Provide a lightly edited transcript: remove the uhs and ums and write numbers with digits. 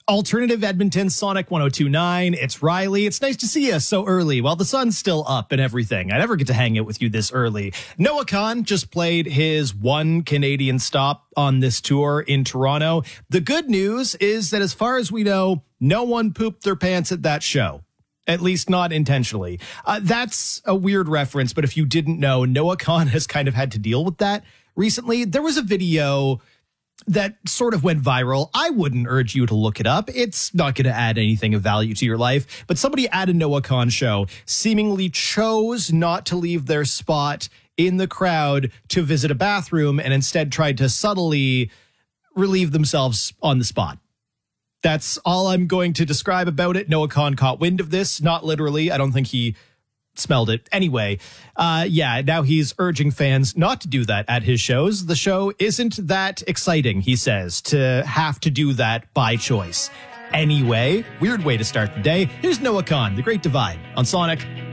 Alternative Edmonton, Sonic 102.9. It's Riley. It's nice to see you so early while the sun's still up and everything. I never get to hang out with you this early. Noah Khan just played his one Canadian stop on this tour in Toronto. The good news is that as far as we know, no one pooped their pants at that show. At least not intentionally. That's a weird reference, but if you didn't know, Noah Khan has kind of had to deal with that recently. There was a video that sort of went viral. I wouldn't urge you to look it up. It's not going to add anything of value to your life. But somebody at a Noah Khan show seemingly chose not to leave their spot in the crowd to visit a bathroom and instead tried to subtly relieve themselves on the spot. That's all I'm going to describe about it. Noah Khan caught wind of this, not literally. I don't think he smelled it. Anyway, now he's urging fans not to do that at his shows. The show isn't that exciting, he says, to have to do that by choice. Anyway, weird way to start the day. Here's Noah Khan, The Great Divide on Sonic